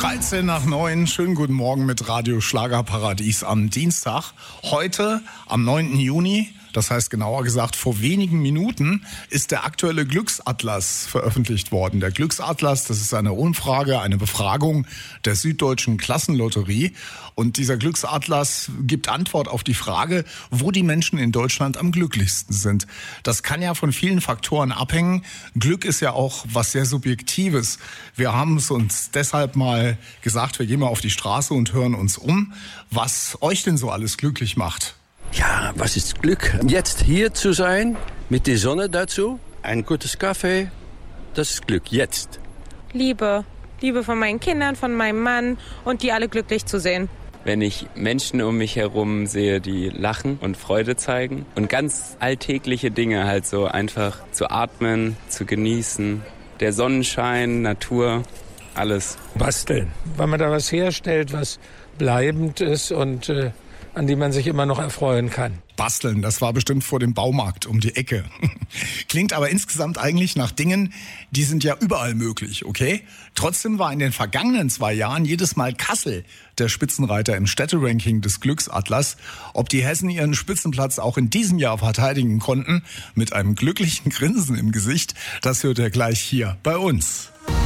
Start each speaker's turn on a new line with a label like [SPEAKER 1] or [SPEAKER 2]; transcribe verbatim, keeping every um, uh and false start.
[SPEAKER 1] dreizehn nach neun, schönen guten Morgen mit Radio Schlagerparadies am Dienstag. Heute, am neunten Juni, das heißt genauer gesagt vor wenigen Minuten, ist der aktuelle Glücksatlas veröffentlicht worden. Der Glücksatlas, das ist eine Umfrage, eine Befragung der Süddeutschen Klassenlotterie. Und dieser Glücksatlas gibt Antwort auf die Frage, wo die Menschen in Deutschland am glücklichsten sind. Das kann ja von vielen Faktoren abhängen. Glück ist ja auch was sehr Subjektives. Wir haben es uns deshalb mal gesagt, wir gehen mal auf die Straße und hören uns um, was euch denn so alles glücklich macht.
[SPEAKER 2] Ja, was ist Glück? Jetzt hier zu sein, mit der Sonne dazu, ein gutes Kaffee, das ist Glück, jetzt.
[SPEAKER 3] Liebe. Liebe von meinen Kindern, von meinem Mann und die alle glücklich zu sehen.
[SPEAKER 4] Wenn ich Menschen um mich herum sehe, die lachen und Freude zeigen und ganz alltägliche Dinge halt so einfach zu atmen, zu genießen, der Sonnenschein, Natur, alles.
[SPEAKER 5] Basteln, weil man da was herstellt, was bleibend ist und äh, an die man sich immer noch erfreuen kann.
[SPEAKER 1] Basteln, das war bestimmt vor dem Baumarkt um die Ecke. Klingt aber insgesamt eigentlich nach Dingen, die sind ja überall möglich, okay? Trotzdem war in den vergangenen zwei Jahren jedes Mal Kassel der Spitzenreiter im Städteranking des Glücksatlas. Ob die Hessen ihren Spitzenplatz auch in diesem Jahr verteidigen konnten, mit einem glücklichen Grinsen im Gesicht, das hört ihr gleich hier bei uns.